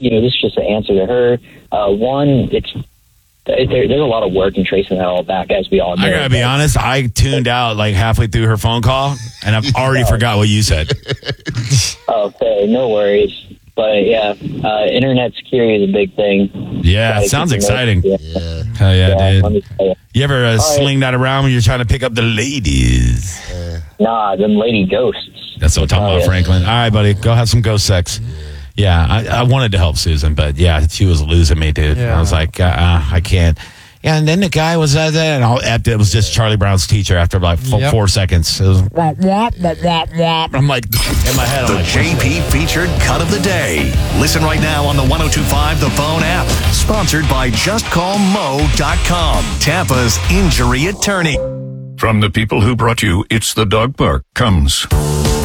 this is just an answer to her. One, there's a lot of work in tracing that all back, as we all know. I gotta be honest, I tuned out like halfway through her phone call, and I've already forgot what you said. Okay, no worries. But yeah, internet security is a big thing. Yeah, it sounds exciting. Yeah. Hell yeah, let me dude. tell you. You ever sling that around when you're trying to pick up the ladies? Nah, them lady ghosts. That's what I'm talking about, Franklin. All right, buddy, go have some ghost sex. Yeah, I wanted to help Susan, but yeah, she was losing me, dude. Yeah. I was like, I can't. Yeah, and then the guy was and it was just Charlie Brown's teacher after like 4 seconds. It was womp, womp, womp, womp, womp. I'm like, in my head, I'm The like, JP featured cut of the day. Listen right now on the 102.5 The Phone app. Sponsored by JustCallMo.com, Tampa's injury attorney. From the people who brought you It's the Dog Park comes